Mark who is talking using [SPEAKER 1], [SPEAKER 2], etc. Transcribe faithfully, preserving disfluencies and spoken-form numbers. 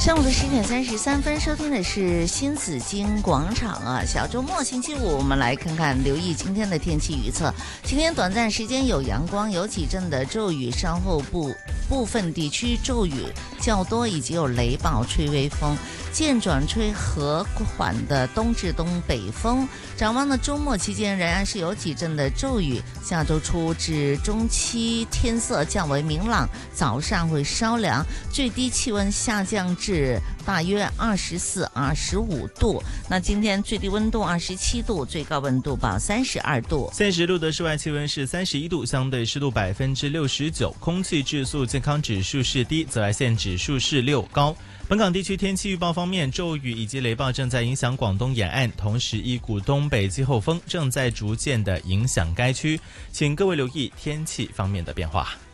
[SPEAKER 1] 上午的十点三十三分，收听的是新紫荆广场啊。小周末星期五，我们来看看留意今天的天气预测。今天短暂时间有阳光，有几阵的骤雨，稍后部部分地区骤雨较多，以及有雷暴，吹微风，渐转吹和缓的东至东北风。展望的周末期间仍然是有几阵的骤雨，下周初至中期天色较为明朗，早上会稍凉，最低气温下降至大约二十四、二十五度。那今天最低温度二十七度，最高温度报三十二度。
[SPEAKER 2] 现时录的室外气温是三十一度，相对湿度百分之六十九，空气质素健康指数是低，紫外线指数是六，高。本港地区天气预报方面，骤雨以及雷暴正在影响广东沿岸，同时一股东北季候风正在逐渐的影响该区，请各位留意天气方面的变化。